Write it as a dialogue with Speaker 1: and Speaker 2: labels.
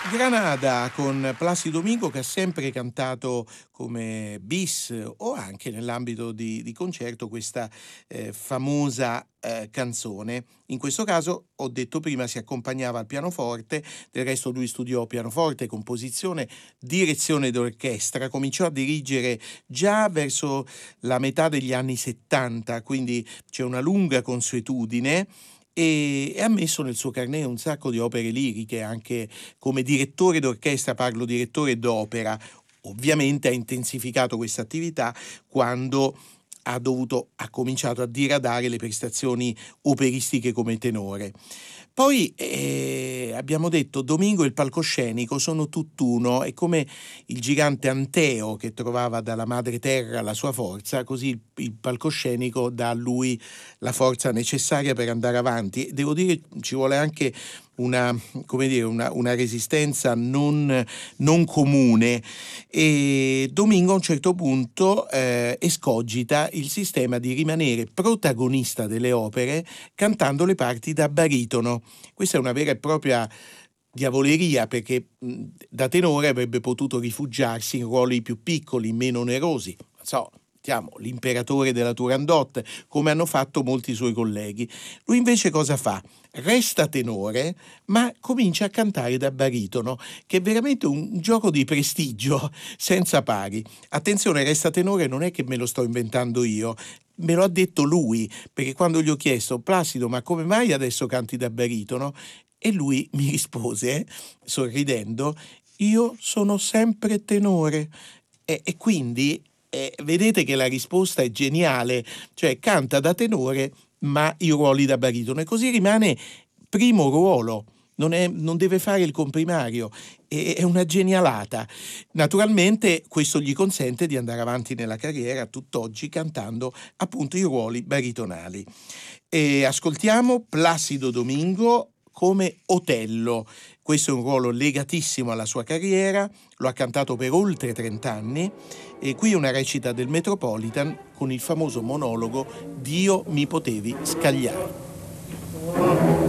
Speaker 1: Granada con Placido Domingo, che ha sempre cantato come bis o anche nell'ambito di concerto questa famosa canzone. In questo caso, ho detto prima, si accompagnava al pianoforte. Del resto lui studiò pianoforte, composizione, direzione d'orchestra, cominciò a dirigere già verso la metà degli anni 70, quindi c'è una lunga consuetudine, e ha messo nel suo carnet un sacco di opere liriche, anche come direttore d'orchestra, parlo direttore d'opera. Ovviamente ha intensificato questa attività quando ha cominciato a diradare le prestazioni operistiche come tenore. Poi abbiamo detto Domingo e il palcoscenico sono tutt'uno, è come il gigante Anteo che trovava dalla madre terra la sua forza, così il palcoscenico dà a lui la forza necessaria per andare avanti. Devo dire, ci vuole anche una, come dire, una resistenza non comune, e Domingo a un certo punto escogita il sistema di rimanere protagonista delle opere cantando le parti da baritono. Questa è una vera e propria diavoleria, perché da tenore avrebbe potuto rifugiarsi in ruoli più piccoli, meno onerosi. Non so, diciamo, l'imperatore della Turandot, come hanno fatto molti suoi colleghi. Lui invece cosa fa? Resta tenore, ma comincia a cantare da baritono, che è veramente un gioco di prestigio senza pari. Attenzione, resta tenore non è che me lo sto inventando io, me lo ha detto lui, perché quando gli ho chiesto: Placido, ma come mai adesso canti da baritono? E lui mi rispose, sorridendo: io sono sempre tenore. E quindi vedete che la risposta è geniale, cioè canta da tenore ma i ruoli da baritono, e così rimane primo ruolo. Non deve fare il comprimario, è una genialata. Naturalmente questo gli consente di andare avanti nella carriera tutt'oggi cantando appunto i ruoli baritonali. E ascoltiamo Placido Domingo come Otello. Questo è un ruolo legatissimo alla sua carriera, lo ha cantato per oltre 30 anni, e qui una recita del Metropolitan con il famoso monologo Dio mi potevi scagliare.